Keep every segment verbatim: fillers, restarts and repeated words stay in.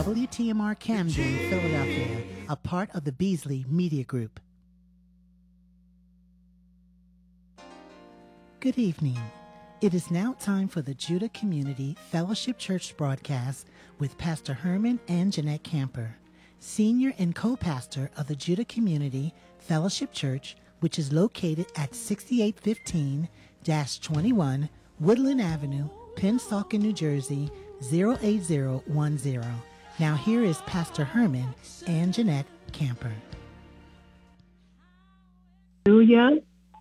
W T M R Camden, Philadelphia, a part of the Beasley Media Group. Good evening. It is now time for the Judah Community Fellowship Church broadcast with Pastor Herman and Jeanette Camper, senior and co-pastor of the Judah Community Fellowship Church, which is located at sixty-eight fifteen twenty-one Woodland Avenue, Pennsauken, New Jersey, zero eight zero one zero. Now here is Pastor Herman and Jeanette Camper. Hallelujah.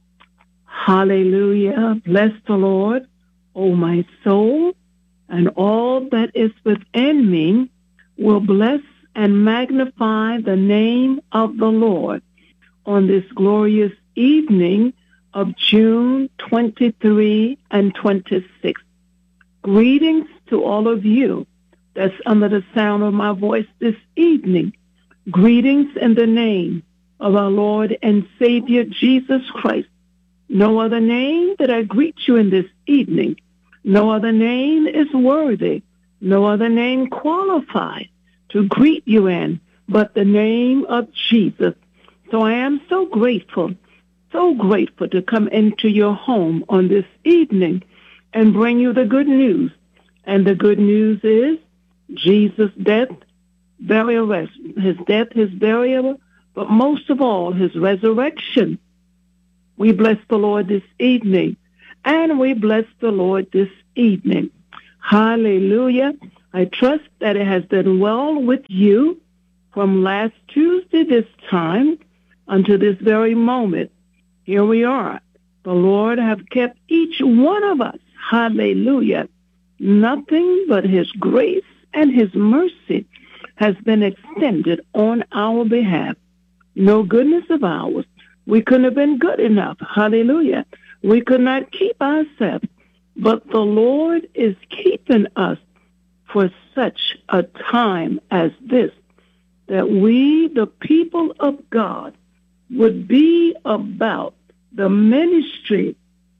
Hallelujah. Bless the Lord, O my soul, and all that is within me will bless and magnify the name of the Lord on this glorious evening of June twenty-third and twenty-sixth. Greetings to all of you that's under the sound of my voice this evening. Greetings in the name of our Lord and Savior Jesus Christ. No other name that I greet you in this evening. No other name is worthy. No other name qualified to greet you in but the name of Jesus. So I am so grateful, so grateful to come into your home on this evening and bring you the good news. And the good news is Jesus' death, burial, his death, his burial, but most of all, his resurrection. We bless the Lord this evening, and we bless the Lord this evening. Hallelujah. I trust that it has done well with you from last Tuesday this time until this very moment. Here we are. The Lord have kept each one of us. Hallelujah. Nothing but his grace and his mercy has been extended on our behalf. No goodness of ours. We couldn't have been good enough. Hallelujah. We could not keep ourselves, but the Lord is keeping us for such a time as this, that we, the people of God, would be about the ministry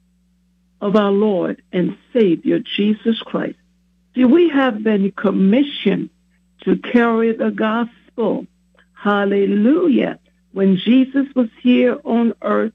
of our Lord and Savior, Jesus Christ. See, we have been commissioned to carry the gospel. Hallelujah. When Jesus was here on earth,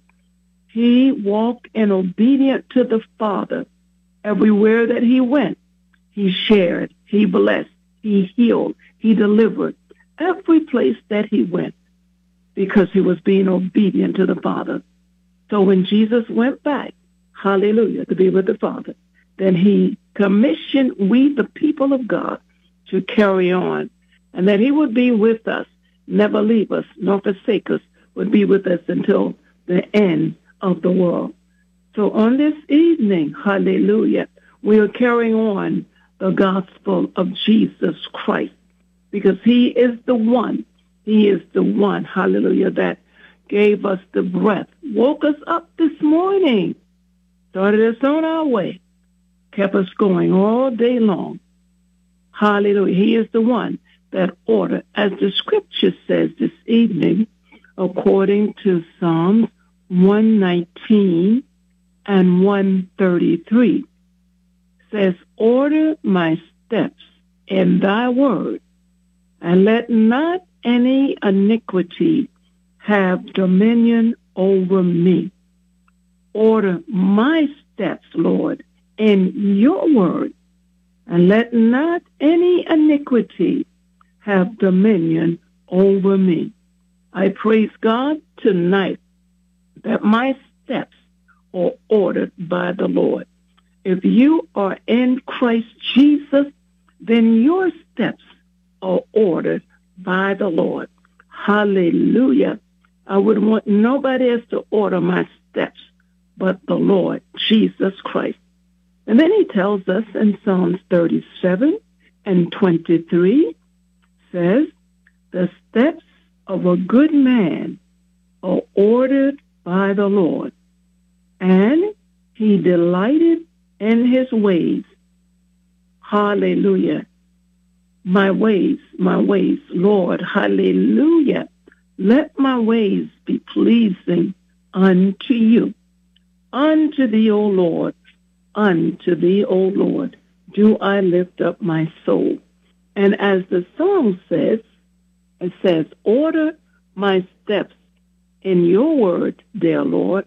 he walked in obedience to the Father. Everywhere that he went, he shared, he blessed, he healed, he delivered. Every place that he went, because he was being obedient to the Father. So when Jesus went back, hallelujah, to be with the Father, then he commissioned we, the people of God, to carry on, and that he would be with us, never leave us, nor forsake us, would be with us until the end of the world. So on this evening, hallelujah, we are carrying on the gospel of Jesus Christ, because he is the one, he is the one, hallelujah, that gave us the breath, woke us up this morning, started us on our way, kept us going all day long. Hallelujah. He is the one that ordered, as the scripture says this evening, according to Psalms one nineteen and one thirty-three, says, order my steps in thy word, and let not any iniquity have dominion over me. Order my steps, Lord, in your word, and let not any iniquity have dominion over me. I praise God tonight that my steps are ordered by the Lord. If you are in Christ Jesus, then your steps are ordered by the Lord. Hallelujah. I would want nobody else to order my steps but the Lord Jesus Christ. And then he tells us in Psalms thirty-seven and twenty-three, says, the steps of a good man are ordered by the Lord, and he delighted in his ways. Hallelujah. My ways, my ways, Lord, hallelujah. Let my ways be pleasing unto you. Unto thee, O Lord, unto thee, O Lord, do I lift up my soul. And as the song says, it says, order my steps in your word, dear Lord.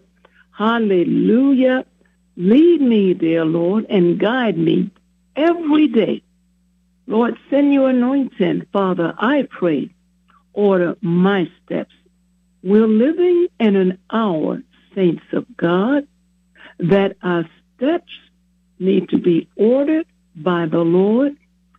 Hallelujah. Lead me, dear Lord, and guide me every day. Lord, send your anointing, Father, I pray. Order my steps. We're living in an hour, saints of God, that our steps need to be ordered by the Lord.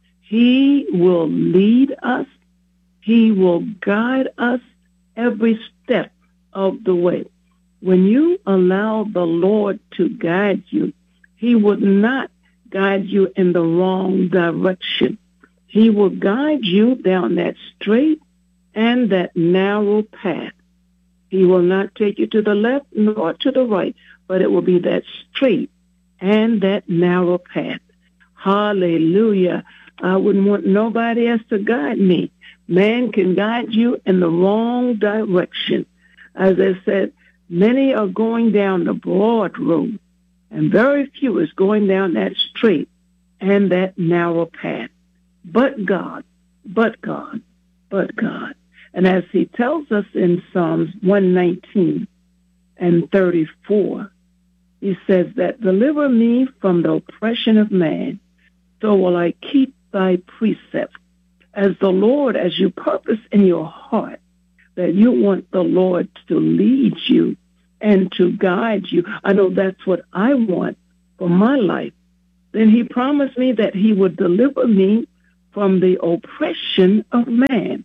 He will lead us. He will guide us every step of the way. When you allow the Lord to guide you, he would not guide you in the wrong direction. He will guide you down that straight and that narrow path. He will not take you to the left nor to the right, but it will be that straight and that narrow path. Hallelujah. I wouldn't want nobody else to guide me. Man can guide you in the wrong direction. As I said, many are going down the broad road, and very few is going down that straight and that narrow path. But God, but God, but God. And as he tells us in Psalms one nineteen and thirty-four, he says that, deliver me from the oppression of man, so will I keep thy precepts. As the Lord, as you purpose in your heart that you want the Lord to lead you and to guide you, I know that's what I want for my life. Then he promised me that he would deliver me from the oppression of man.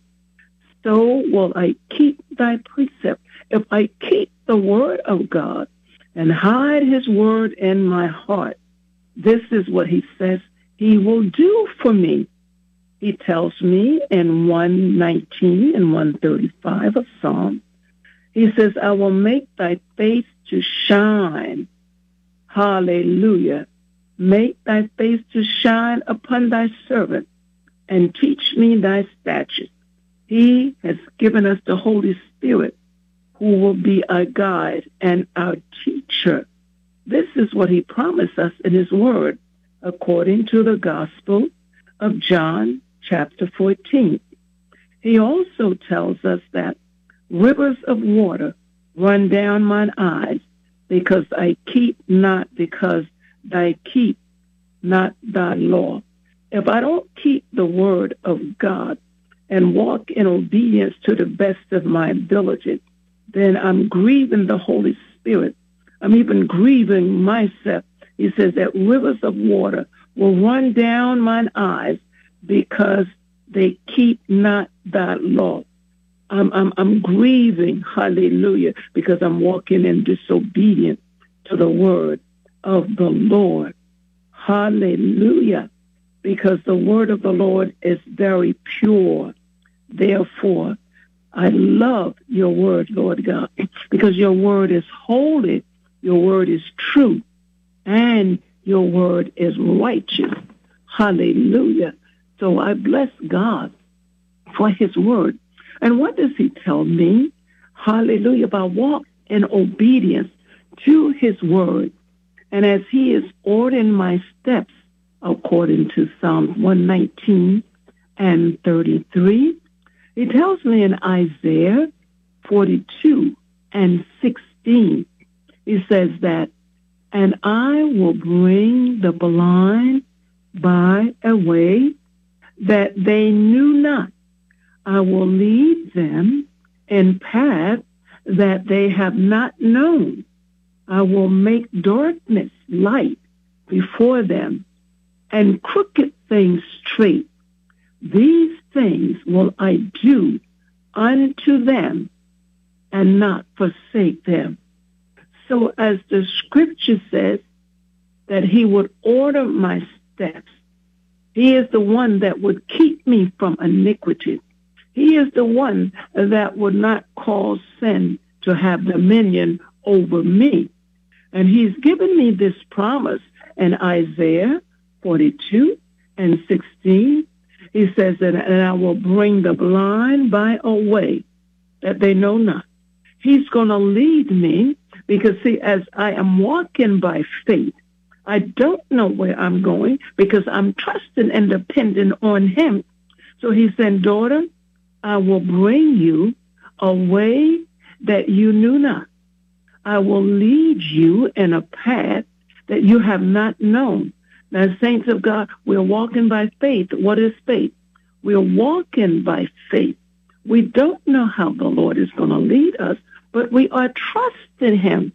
So will I keep thy precepts. If I keep the word of God and hide his word in my heart, this is what he says he will do for me. He tells me in one nineteen and one thirty-five of Psalm, he says, I will make thy face to shine. Hallelujah. Make thy face to shine upon thy servant and teach me thy statutes. He has given us the Holy Spirit who will be our guide and our teacher. This is what he promised us in his word, according to the Gospel of John, chapter fourteen. He also tells us that rivers of water run down mine eyes because I keep not, because I keep not thy law. If I don't keep the word of God and walk in obedience to the best of my ability, then I'm grieving the Holy Spirit. I'm even grieving myself. He says that rivers of water will run down mine eyes because they keep not thy law. I'm, I'm, I'm grieving, hallelujah, because I'm walking in disobedience to the word of the Lord. Hallelujah, because the word of the Lord is very pure. Therefore, I love your word, Lord God, because your word is holy, your word is true, and your word is righteous. Hallelujah. So I bless God for his word. And what does he tell me? Hallelujah. If I walk in obedience to his word, and as he is ordering my steps, according to Psalms one nineteen and thirty-three, he tells me in Isaiah forty-two and sixteen, he says that, and I will bring the blind by a way that they knew not. I will lead them in paths that they have not known. I will make darkness light before them and crooked things straight. These things will I do unto them and not forsake them. So as the scripture says that he would order my steps, he is the one that would keep me from iniquity. He is the one that would not cause sin to have dominion over me. And he's given me this promise in Isaiah forty-two and sixteen. He says that, and I will bring the blind by a way that they know not. He's going to lead me because, see, as I am walking by faith, I don't know where I'm going because I'm trusting and depending on him So he said, daughter, I will bring you a way that you knew not. I will lead you in a path that you have not known. Now, saints of God, we're walking by faith. What is faith? We're walking by faith. We don't know how the Lord is going to lead us, but we are trusting him.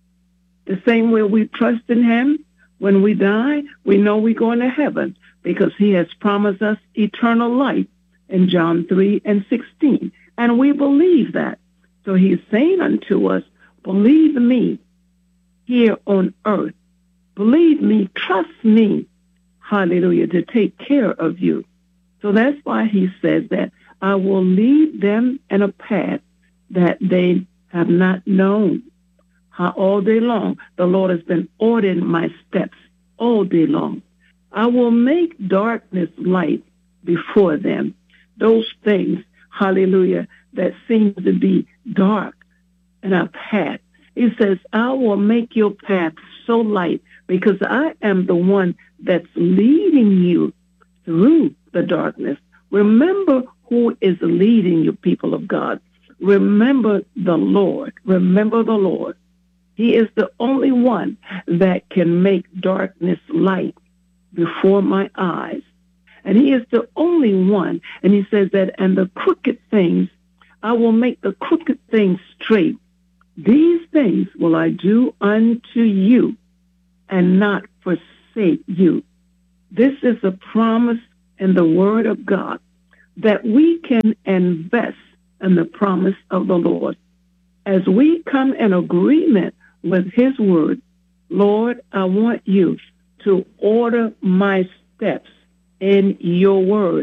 The same way we trust in him, when we die, we know we're going to heaven because he has promised us eternal life in John three and sixteen. And we believe that. So he's saying unto us, believe me here on earth. Believe me, trust me, hallelujah, to take care of you. So that's why he says that I will lead them in a path that they have not known. How all day long the Lord has been ordering my steps all day long. I will make darkness light before them. Those things, hallelujah, that seem to be dark in our path. He says, I will make your path so light because I am the one that's leading you through the darkness. Remember who is leading you, people of God. Remember the Lord. Remember the Lord. He is the only one that can make darkness light before my eyes. And he is the only one. And he says that, and the crooked things, I will make the crooked things straight. These things will I do unto you and not forsake you. This is a promise in the word of God that we can invest in the promise of the Lord. As we come in agreement with his word, Lord, I want you to order my steps in your word.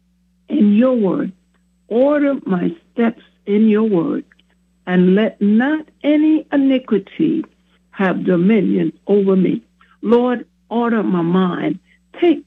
In your word. Order my steps in your word. And let not any iniquity have dominion over me. Lord, order my mind. Take